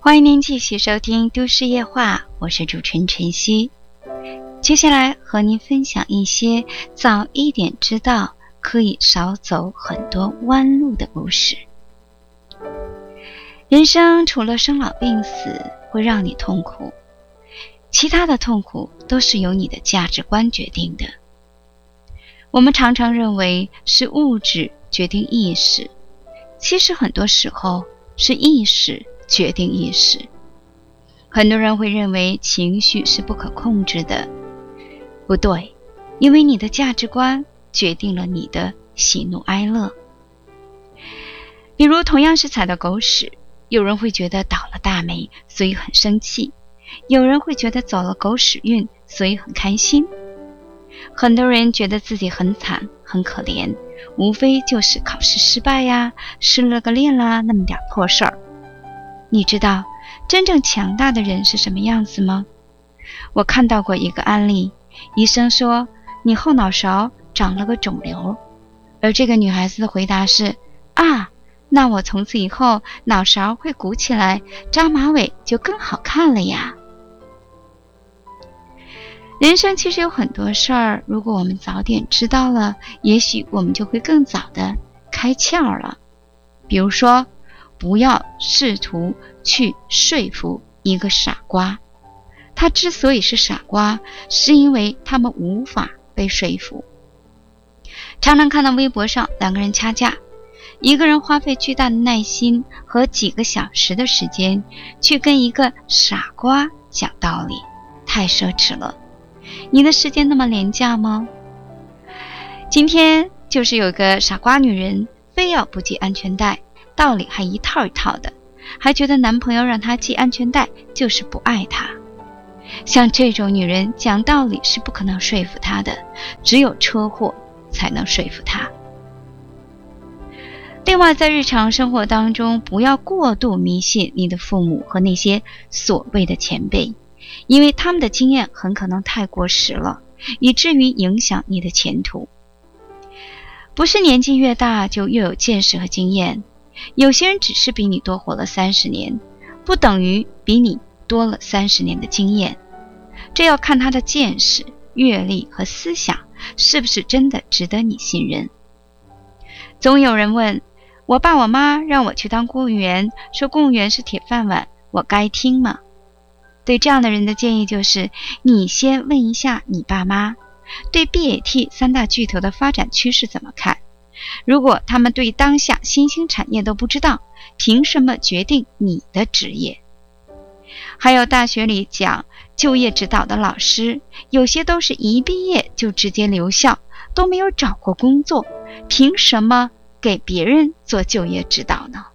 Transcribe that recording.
欢迎您继续收听都市夜话，我是主持人晨曦。接下来和您分享一些早一点知道可以少走很多弯路的故事。人生除了生老病死会让你痛苦，其他的痛苦都是由你的价值观决定的。我们常常认为是物质决定意识，其实很多时候是意识决定意识。很多人会认为情绪是不可控制的，不对，因为你的价值观决定了你的喜怒哀乐。比如同样是踩到狗屎，有人会觉得倒了大霉，所以很生气，有人会觉得走了狗屎运，所以很开心。很多人觉得自己很惨很可怜，无非就是考试失败呀，失了个恋啦，那么点破事儿。你知道真正强大的人是什么样子吗？我看到过一个案例，医生说你后脑勺长了个肿瘤，而这个女孩子的回答是那我从此以后脑勺会鼓起来，扎马尾就更好看了呀。人生其实有很多事儿，如果我们早点知道了，也许我们就会更早的开窍了。比如说，不要试图去说服一个傻瓜，他之所以是傻瓜，是因为他们无法被说服。常常看到微博上两个人掐架，一个人花费巨大的耐心和几个小时的时间去跟一个傻瓜讲道理，太奢侈了。你的时间那么廉价吗？今天就是有个傻瓜女人非要不系安全带，道理还一套一套的，还觉得男朋友让她系安全带就是不爱她。像这种女人讲道理是不可能说服她的，只有车祸才能说服她。另外，在日常生活当中，不要过度迷信你的父母和那些所谓的前辈，因为他们的经验很可能太过时了，以至于影响你的前途。不是年纪越大就越有见识和经验，有些人只是比你多活了30年，不等于比你多了30年的经验。这要看他的见识、阅历和思想是不是真的值得你信任。总有人问，我爸我妈让我去当公务员，说公务员是铁饭碗，我该听吗？对这样的人的建议就是，你先问一下你爸妈，对 BAT 3大巨头的发展趋势怎么看？如果他们对当下新兴产业都不知道，凭什么决定你的职业？还有大学里讲就业指导的老师，有些都是一毕业就直接留校，都没有找过工作，凭什么给别人做就业指导呢？